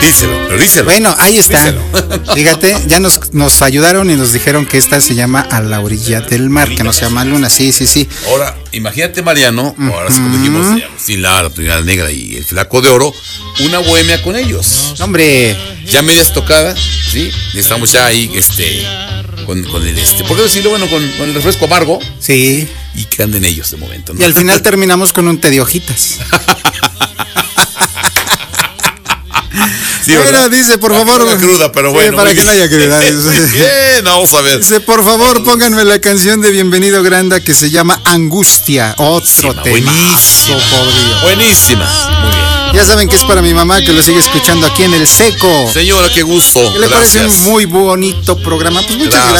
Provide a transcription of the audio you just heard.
Pero díselo. Bueno, ahí está. Díselo. Fíjate, ya nos ayudaron y nos dijeron que esta se llama A la orilla del mar, que no se llama Luna. Sí. Ahora, imagínate, Mariano, ahora sí como dijimos, Pilar, la Pilar Negra y el Flaco de Oro, una bohemia con ellos. Hombre, Ya medias tocadas, ¿sí? Y estamos ya ahí, con el ¿por qué decirlo? Bueno, con el refresco amargo. sí. Y que anden ellos de momento, ¿no? Y al final terminamos con un té de hojitas. Sí, Bueno, dice, por favor. Que no haya cruda, pero bueno. Sí, para que no haya cruda. Bien, vamos a ver. Dice, por favor, pónganme la canción de Bienvenido Granda que se llama Angustia. Otro tema. Buenísima. Muy bien. Ya saben que es para mi mamá que lo sigue escuchando aquí en El Seco. Señora, qué gusto. ¿Qué le parece Gracias. un muy bonito programa? Pues muchas gracias.